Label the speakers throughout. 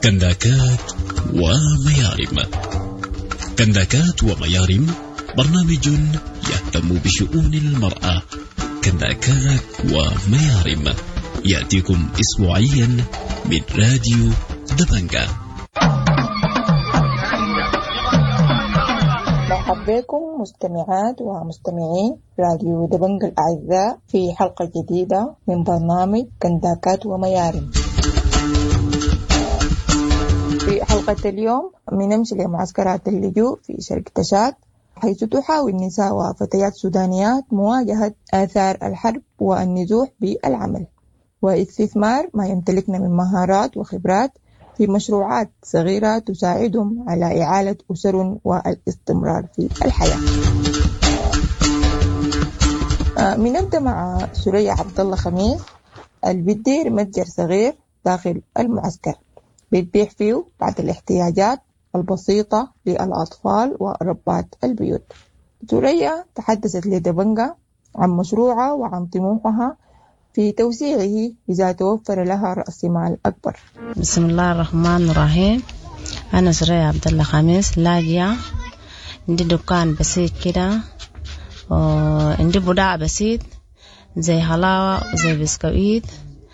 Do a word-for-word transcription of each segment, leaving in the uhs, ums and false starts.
Speaker 1: كنداكات وميارم. كنداكات وميارم برنامج يهتم بشؤون المرأة. كنداكات وميارم يأتيكم أسبوعيا من راديو دبنجا.
Speaker 2: مرحبا بكم مستمعات ومستمعين راديو دبنجا الأعزاء في حلقة جديدة من برنامج كنداكات وميارم. في حلقة اليوم بنمشي لمعسكرات اللجوء في شرق تشاد، حيث تحاول نساء وفتيات سودانيات مواجهة آثار الحرب والنزوح بالعمل واستثمار ما يمتلكنا من مهارات وخبرات في مشروعات صغيرة تساعدهم على إعالة أسر والاستمرار في الحياة. بنبدأ مع سوريا عبد الله خميس اللي بتدير متجر صغير داخل المعسكر بتبيع فيه بعض الاحتياجات البسيطة للأطفال وربات البيوت. سوريا تحدثت لدبنجا عن مشروعها وعن طموحها في توسيعه إذا توفر لها رأس مال أكبر.
Speaker 3: بسم الله الرحمن الرحيم. أنا سوريا عبد الله خميس لاجئة، عندي دكان بسيط كده وعندي بضاعة بسيط زي حلاوة وزي بسكويت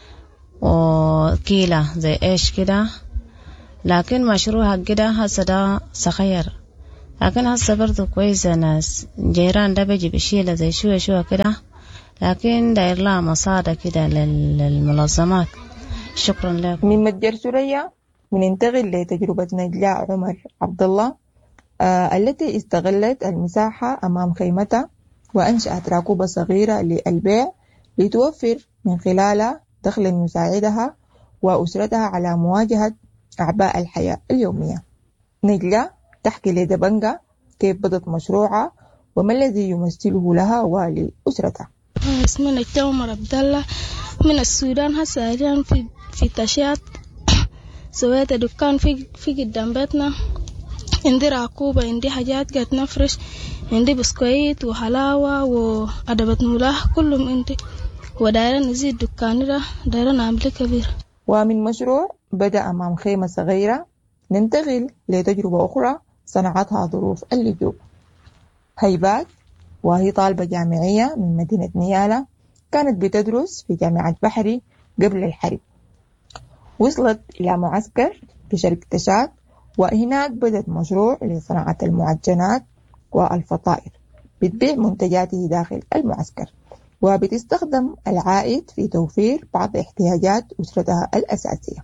Speaker 3: وكيلة زي إيش كده، لكن مشروعها كده هسه ده صغير، لكن هسه برضو كويسة. ناس جيران ده بيجي بشيلة زي شوية شوية كده، لكن داير لها مصادة كده للمنظمات. شكرا لك.
Speaker 2: من متجر سوريا بننتقل لتجربة نجلاء عمر عبد الله آه التي استغلت المساحة أمام خيمتها وأنشأت راكوبة صغيرة للبيع لتوفر من خلالها دخلا يساعدها وأسرتها على مواجهة أعباء الحياة اليومية. نجلاء تحكي لدبنجا كيف بدأت مشروعها وما الذي يمثله لها ولأسرتها.
Speaker 4: اسمي نجلاء عمر عبد الله من السودان، هسه حاليا في في تشاد. سويت دكان في في قدام بيتنا، عندي راكوبة، عندي حاجات قاعد نفرش، عندي بسكويت وحلاوة وأدبة ملاح كلهم عندي، ودايرة نزيد دكاني ده، دايرة نعمل كبير.
Speaker 2: ومن مشروع بدأ أمام خيمة صغيرة ننتقل لتجربة أخرى صنعتها ظروف اللجوء. هيبات وهي طالبة جامعية من مدينة نيالا، كانت بتدرس في جامعة بحري قبل الحرب. وصلت إلى معسكر في شرق تشاد، وهناك بدأت مشروع لصناعة المعجنات والفطائر، بتبيع منتجاته داخل المعسكر وبتستخدم العائد في توفير بعض احتياجات أسرتها الأساسية.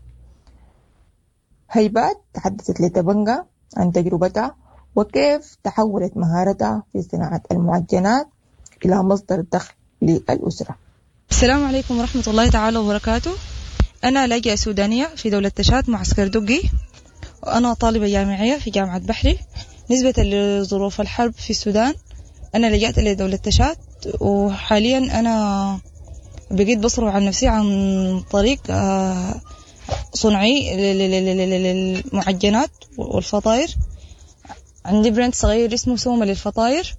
Speaker 2: هيبات تحدثت لدبنجا عن تجربتها وكيف تحولت مهارتها في صناعة المعجنات إلى مصدر دخل للأسرة.
Speaker 5: السلام عليكم ورحمة الله تعالى وبركاته. أنا لاجئة سودانية في دولة تشاد معسكر دقي، وأنا طالبة جامعية في جامعة بحري. نسبة لظروف الحرب في السودان أنا لجأت إلى دولة تشاد، وحاليا أنا بقيت بصرف عن نفسي عن طريق صنعي للمعجنات والفطائر. عندي براند صغير اسمه سومة للفطائر.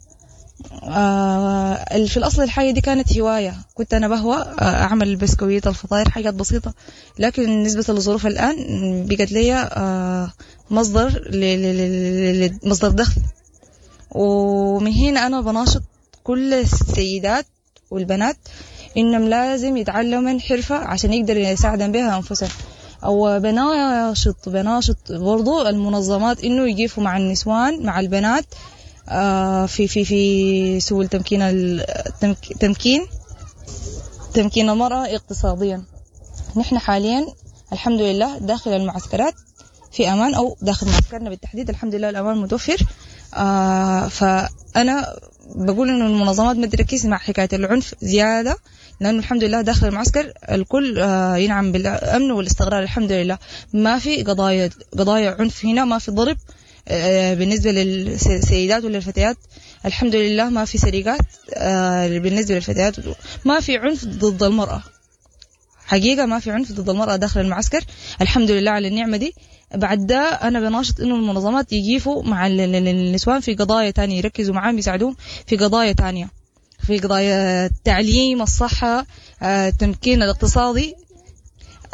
Speaker 5: في الأصل الحاجة دي كانت هواية، كنت أنا بهوى أعمل البسكويت الفطائر حاجات بسيطة، لكن نسبة للظروف الآن بقت لي مصدر مصدر دخل. ومن هنا أنا بناشط كل السيدات والبنات إنهم لازم يتعلموا حرفة عشان يقدروا يساعدوا بها أنفسهم، أو بناشط بناشط برضو المنظمات إنه يجيفوا مع النسوان مع البنات في في في سبل تمكين التمكين تمكين المرأة اقتصاديا. نحن حاليا الحمد لله داخل المعسكرات في أمان، أو داخل معسكرنا بالتحديد الحمد لله الأمان متوفر. آه فأنا بقول إنه المنظمات ما تركز مع حكاية العنف زيادة، لأنه الحمد لله داخل المعسكر الكل آه ينعم بالأمن والاستقرار الحمد لله. ما في قضايا قضايا عنف هنا، ما في ضرب آه بالنسبة للسيدات وللفتيات الحمد لله، ما في سرقات آه بالنسبة للفتيات، ما في عنف ضد المرأة حقيقة، ما في عنف ضد المرأة داخل المعسكر الحمد لله على النعمة دي. بعد ده أنا بناشط إنه المنظمات يجيفوا مع النسوان في قضايا تانية، يركزوا معاهم يساعدوهم في قضايا تانية، في قضايا التعليم، الصحة، التمكين الاقتصادي.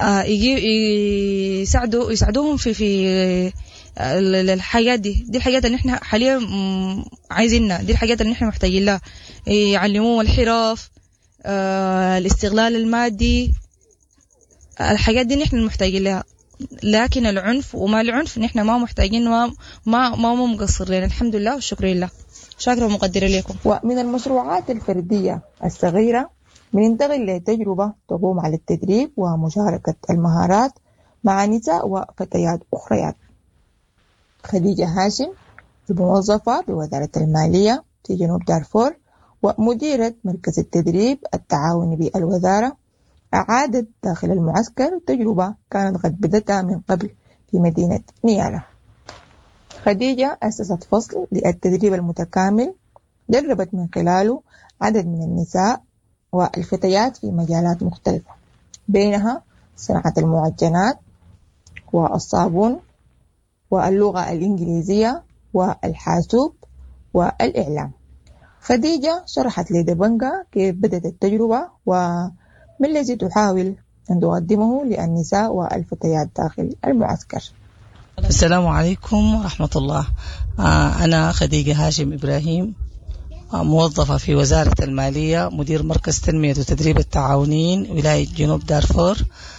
Speaker 5: يجي يساعدوا يساعدوهم في في الحاجات دي دي الحاجات اللي احنا حاليا عايزينها، دي الحاجات اللي احنا محتاجين لها. يعلموهم الحرف، الاستغلال المادي، الحاجات دي نحن محتاجين لها. لكن العنف وما العنف نحن ما محتاجين، ما ما ما مقصرين. الحمد لله والشكر لله. شاكرة ومقدرة لكم.
Speaker 2: ومن المشروعات الفردية الصغيرة بننتقل لتجربة تقوم على التدريب ومشاركة المهارات مع نساء وفتيات أخريات. خديجة هاشم موظفة بوزارة المالية في جنوب دارفور ومديرة مركز التدريب التعاوني بالوزارة، أعادت داخل المعسكر تجربة كانت قد بدتها من قبل في مدينة نيالا. خديجة أسست فصل للتدريب المتكامل دربت من خلاله عدد من النساء والفتيات في مجالات مختلفة، بينها صناعة المعجنات والصابون واللغة الإنجليزية والحاسوب والإعلام. خديجة شرحت لدبنجا كيف بدأت التجربة وما الذي تحاول أن تقدمه للنساء والفتيات داخل المعسكر.
Speaker 6: السلام عليكم ورحمة الله. أنا خديجة هاشم إبراهيم، موظفة في وزارة المالية، مدير مركز تنمية وتدريب التعاونيين ولاية جنوب دارفور.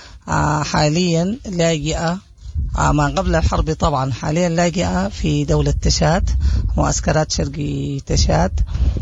Speaker 6: حاليا لاجئة ما قبل الحرب طبعا، حاليا لاجئة في دولة تشاد، معسكرات شرقي تشاد،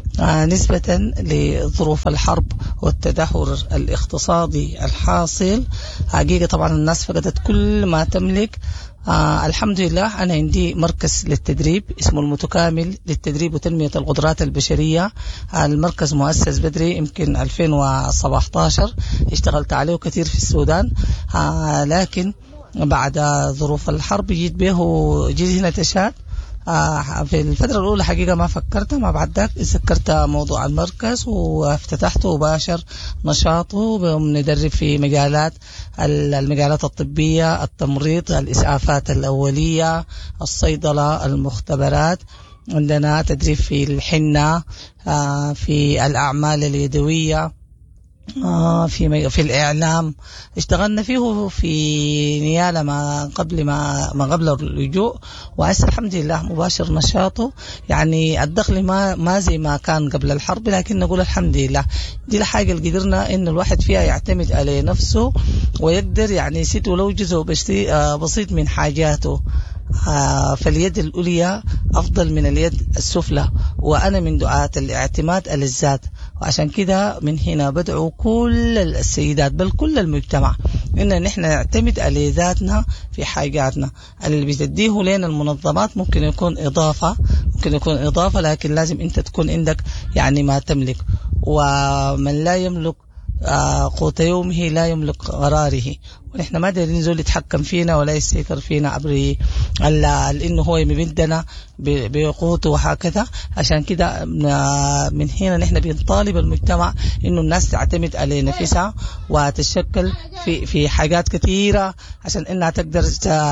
Speaker 6: نسبة لظروف الحرب والتدهور الاقتصادي الحاصل. حقيقة طبعا الناس فقدت كل ما تملك. آه الحمد لله أنا عندي مركز للتدريب اسمه المتكامل للتدريب وتنمية القدرات البشرية. آه المركز مؤسس بدري يمكن ألفين وسبعة عشر، اشتغلت عليه كثير في السودان، آه لكن بعد ظروف الحرب جيت به جيت هنا تشاد. آه في الفترة الأولى حقيقة ما فكرت، ما بعد ذاك سكرت موضوع المركز وافتتحته وباشر نشاطه. بندرب في مجالات المجالات الطبية، التمريض، الإسعافات الأولية، الصيدلة، المختبرات. عندنا تدريب في الحنة، آه في الأعمال اليدوية، آه في في الإعلام. اشتغلنا فيه في نيالا ما قبل ما ما قبل اللجوء، وهسه الحمد لله مباشر نشاطه. يعني الدخل ما ما زي ما كان قبل الحرب، لكن نقول الحمد لله. دي الحاجة اللي قدرنا إن الواحد فيها يعتمد على نفسه ويقدر يعني يسد ولو جزء بسيط من حاجاته. آه فاليد الأولية أفضل من اليد السفلى، وأنا من دعاة الاعتماد على الذات. وعشان كده من هنا بدعو كل السيدات بل كل المجتمع إن نحن نعتمد على ذاتنا في حاجاتنا. اللي بتديه لنا المنظمات ممكن يكون إضافة ممكن يكون إضافة لكن لازم أنت تكون عندك يعني ما تملك. ومن لا يملك آه قوت يومه لا يملك قراره. ونحن ما دارين نزول يتحكم فينا ولا يستيكر فينا عبر إنه هو يمدنا بقوته وهكذا. عشان كده من هنا نحن بنطالب المجتمع إنه الناس تعتمد على نفسها وتشكل في في حاجات كثيرة عشان إنها تقدر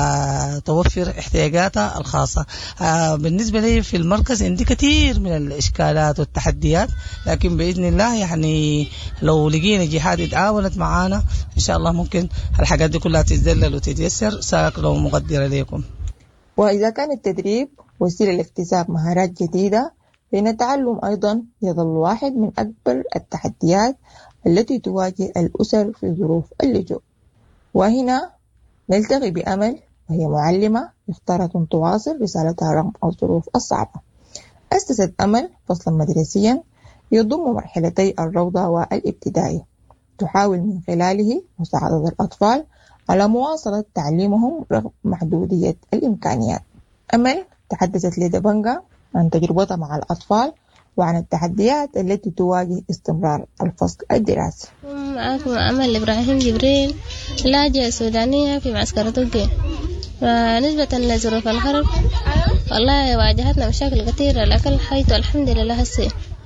Speaker 6: توفر احتياجاتها الخاصة. بالنسبة لي في المركز عندي كثير من الإشكالات والتحديات، لكن بإذن الله يعني لو لقينا جهات تعاونت معانا إن شاء الله ممكن الحاجات دي كلها تتذلل وتتيسر. ساكرة ومقدرة لكم.
Speaker 2: وإذا كان التدريب وسيلة لاكتساب مهارات جديدة، فإن التعلم أيضا يظل واحد من أكبر التحديات التي تواجه الأسر في ظروف اللجوء. وهنا نلتقي بأمل، وهي معلمة يفترض أن تواصل رسالتها رغم الظروف الصعبة. أسست أمل فصلا مدرسيا يضم مرحلتي الروضة والابتدائي، تحاول من خلاله مساعدة الأطفال على مواصلة تعليمهم رغم محدودية الإمكانيات. أمل تحدثت لدبنجا عن تجربتها مع الأطفال وعن التحديات التي تواجه استمرار الفصل الدراسي.
Speaker 7: معكم أمل إبراهيم جبريل، لاجئة سودانية في معسكر توقي. فنسبة لظروف الحرب والله واجهتنا مشاكل كثيرة، لكن حيث الحمد لله هسي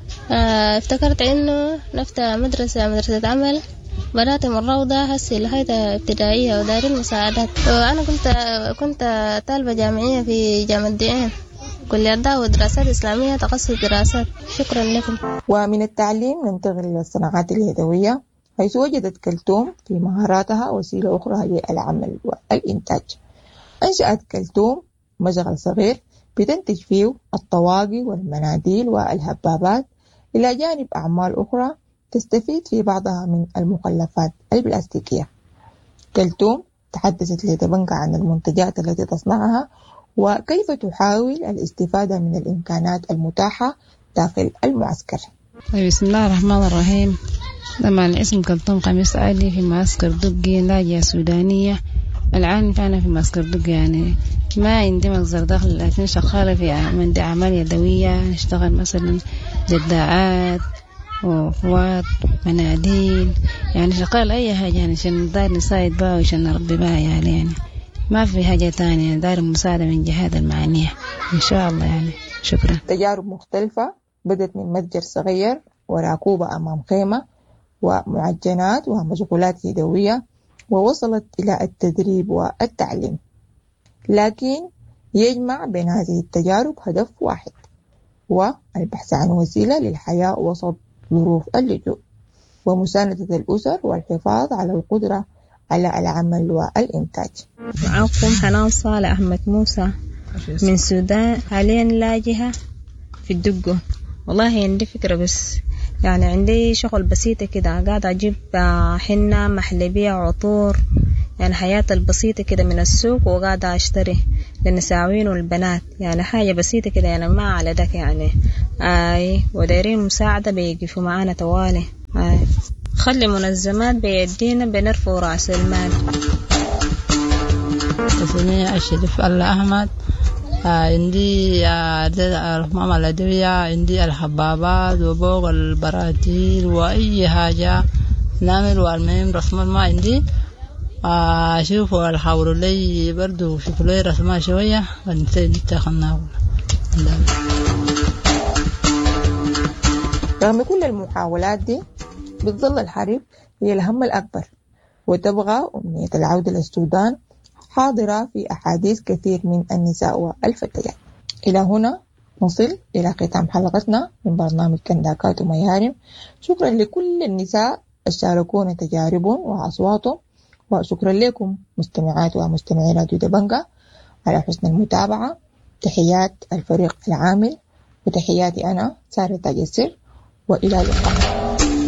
Speaker 7: اه افتكرت إنه نفتح مدرسة مدرسة عمل، بدأت من روضة هسي لغاية ابتدائية ودارين مساعدات. وأنا كنت كنت طالبة جامعية في جامعة ديان، كلية دعوة ودراسات إسلامية، تخصص دراسات. شكرا لكم.
Speaker 2: ومن التعليم ننتقل إلى الصناعات اليدوية، حيث وجدت كلثوم في مهاراتها وسيلة أخرى للعمل والإنتاج. أنشأت كلثوم مشغل صغير بتنتج فيه الطواقي والمناديل والهبابات، إلى جانب أعمال أخرى تستفيد في بعضها من المخلفات البلاستيكية. كلثوم تحدثت لدبنجة عن المنتجات التي تصنعها وكيف تحاول الاستفادة من الإمكانات المتاحة داخل المعسكر.
Speaker 8: بسم الله الرحمن الرحيم. طبعا الاسم كلثوم قميص آلي في معسكر دقي لاجئة سودانية. الآن فأنا في معسكر دقي، يعني ما عندي مصدر دخل، لكن شغالة في عندي أعمال يدوية، نشتغل مثلا جداعات وأخوات مناديل، يعني شغال أي حاجة يعني عشان داير نساعد بها وعشان نربي بها يعني, يعني ما في حاجة تانية، داير مساعدة من جهات المعنية إن شاء الله يعني. شكرا.
Speaker 2: تجارب مختلفة بدت من متجر صغير وراكوبة أمام خيمة ومعجنات ومشغولات يدوية، ووصلت إلى التدريب والتعليم. لكن يجمع بين هذه التجارب هدف واحد، والبحث عن وسيلة للحياة وسط ظروف اللجوء ومساندة الأسر والحفاظ على القدرة على العمل والإنتاج.
Speaker 9: معكم حنان صالح أحمد موسى من السودان، حاليا لاجئة في الدقة. والله عندي فكرة، بس يعني عندي شغل بسيطة كده، قاعدة أجيب حنة محلبية عطور، يعني حياة البسيطة كده من السوق، وقاعدة أشتري للنساوين والبنات، يعني حاجة بسيطة كده، يعني ما على ذاك يعني. آي ودايرين مساعدة بيقفوا معانا توالي. آي خلي منظمات بيدينا بنرفع رأس المال.
Speaker 6: اسمي الشريف الله أحمد. عندي الرحمة الأدوية، عندي الحبابات وبوق البراتيل وأي حاجة نعمل، والمهم رسم ما عندي أشوفوا الحاولوا لي برضو شوفوا لي رسمها شوية ونتخلنا.
Speaker 2: رغم كل المحاولات دي بتظل الحرب هي الهم الأكبر، وتبغى أمنية العودة للسودان حاضرة في أحاديث كثير من النساء والفتيات. إلى هنا نصل إلى ختام حلقتنا من برنامج كنداكات وميارم. شكرا لكل النساء الشاركونا تجاربهم وأصواتهم، وشكرا لكم مستمعات ومستمعي راديو دبنجة على حسن المتابعة. تحيات الفريق العامل وتحياتي أنا سارة تاج السر، وإلى اللقاء.